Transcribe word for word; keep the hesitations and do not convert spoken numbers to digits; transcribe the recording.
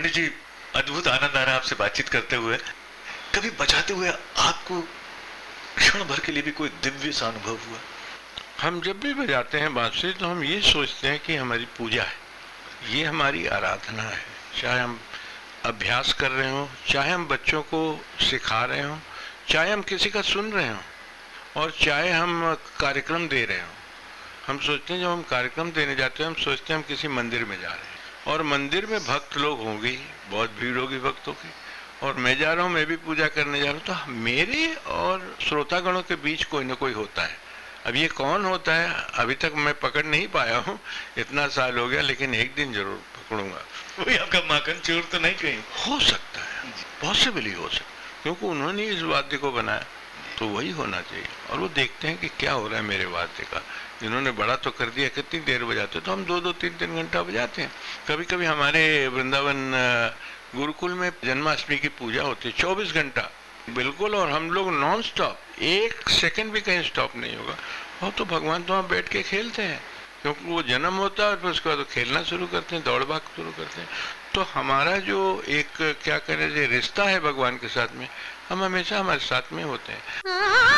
पंडित जी, अद्भुत आनंद आ रहा है आपसे बातचीत करते हुए। कभी बजाते हुए आपको क्षण भर के लिए भी कोई दिव्य सा अनुभव हुआ? हम जब भी बजाते हैं बांसुरी तो हम ये सोचते हैं कि हमारी पूजा है, ये हमारी आराधना है। चाहे हम अभ्यास कर रहे हो, चाहे हम बच्चों को सिखा रहे हो, चाहे हम किसी का सुन रहे हो, और चाहे हम कार्यक्रम दे रहे हो। हम सोचते हैं जब हम कार्यक्रम देने जाते हैं हम सोचते हैं हम किसी मंदिर में जा रहे हैं, और मंदिर में भक्त लोग होंगे, बहुत भीड़ होगी भक्तों की, और मैं जा रहा हूँ, मैं भी पूजा करने जा रहा हूँ, तो मेरे और श्रोतागणों के बीच कोई ना कोई होता है। अब ये कौन होता है अभी तक मैं पकड़ नहीं पाया हूँ, इतना साल हो गया, लेकिन एक दिन जरूर पकड़ूंगा। वही आपका माखन चोर तो नहीं कहीं? हो सकता है, पॉसिबली हो सकता है, क्योंकि उन्होंने इस वाद्य को बनाया तो वही होना चाहिए। और वो देखते हैं कि क्या हो रहा है मेरे वाद्य का, इन्होंने बड़ा तो कर दिया, कितनी देर बजाते, तो हम दो दो तीन तीन घंटा बजाते हैं। कभी कभी हमारे वृंदावन गुरुकुल में जन्माष्टमी की पूजा होती है चौबीस घंटा बिल्कुल, और हम लोग नॉन स्टॉप, एक सेकंड भी कहीं स्टॉप नहीं होगा। और तो भगवान तो वहाँ बैठ के खेलते हैं, क्योंकि वो जन्म होता है और फिर उसके बाद वो खेलना शुरू करते हैं, दौड़ भाग शुरू करते हैं। तो हमारा जो एक क्या करें रिश्ता है भगवान के साथ में, हम हमेशा हमारे साथ में होते हैं।